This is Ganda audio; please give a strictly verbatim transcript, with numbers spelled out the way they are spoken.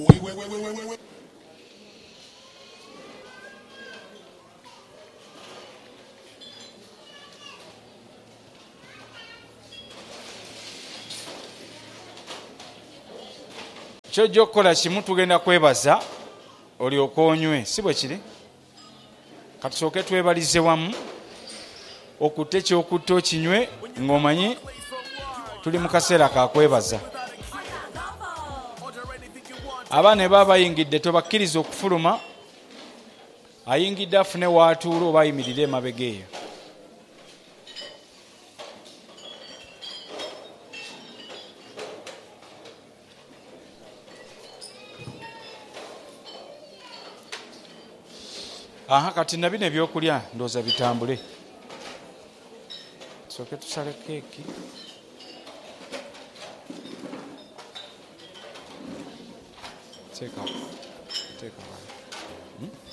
kyojja okukola kimu tugenda kwebaza olyoka onywe, si bwe kiri? Katusooke twebalize wamu okutte ekyokutta okinywe ng'omanyi tuli mu kaseera ka kwebaza. Abaana baba bayingidde tobakkiriza okufuluma, ayingidde afune waatuula oba ayimirire emabega eyo. Aha, kati na bino ebyokulya ndooza bitambule. Tusooke tusale keeki. Teeka. Teeka. Hmm?